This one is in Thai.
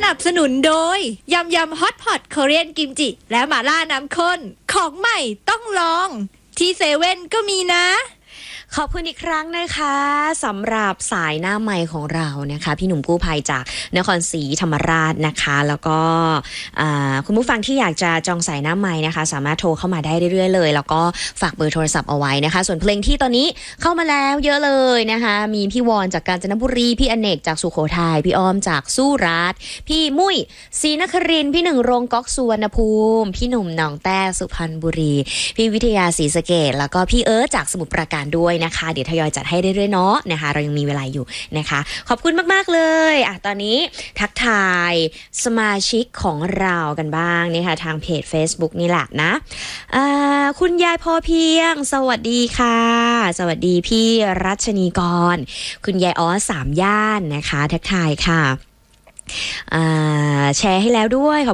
นับสนุนโดยยำยำฮอตพอตคอเรียนกิมจิและหม่าล่าน้ำข้นของใหม่ต้องลองที่เซเว่นก็มีนะขอบคุณอีกครั้งนะคะสำหรับสายหน้าไมค์ของเรานะคะพี่หนุ่มกู้ภัยจากนครศรีธรรมราชนะคะแล้วก็คุณผู้ฟังที่อยากจะจองสายหน้าไมค์นะคะสามารถโทรเข้ามาได้เรื่อยๆเลยแล้วก็ฝากเบอร์โทรศัพท์เอาไว้นะคะส่วนเพลงที่ตอนนี้เข้ามาแล้วเยอะเลยนะคะมีพี่วอนจากกาญจนบุรีพี่อเนกจากสุโขทัยพี่อ้อมจากสุราษฎร์พี่มุ้ยศรีนครินทร์พี่หนึ่งโรงก๊อกสุวรรณภูมิพี่หนุ่มหนองแต้สุพรรณบุรีพี่วิทยาศรีสะเกษแล้วก็พี่จากสมุทรปราการด้วยนะคะเดี๋ยวทยอยจัดให้เรื่อยๆเนาะนะคะเรายังมีเวลาอยู่นะคะขอบคุณมากๆเลยตอนนี้ทักทายสมาชิกของเรากันบ้างนะคะทางเพจ Facebook นี่แหละนะคุณยายพอเพียงสวัสดีค่ะสวัสดีพี่รัชนีกรคุณยาย3 ย่านนะคะทักทายค่ะแชร์ให้แล้วด้วยขอบ